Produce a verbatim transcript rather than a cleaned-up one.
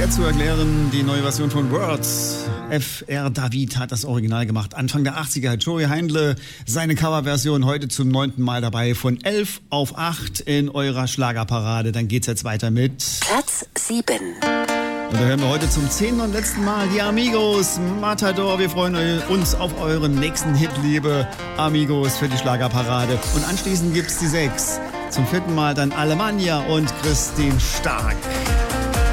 schwer zu erklären, die neue Version von Words. F R David hat das Original gemacht. Anfang der achtziger hat Joey Heindle seine Coverversion heute zum neunten Mal dabei. Von elf auf acht in eurer Schlagerparade. Dann geht's jetzt weiter mit Platz sieben. Und da hören wir heute zum zehnten und letzten Mal die Amigos, Matador. Wir freuen uns auf euren nächsten Hit, liebe Amigos, für die Schlagerparade. Und anschließend gibt's die sechs. Zum vierten Mal dann Alemannia und Christine Stark.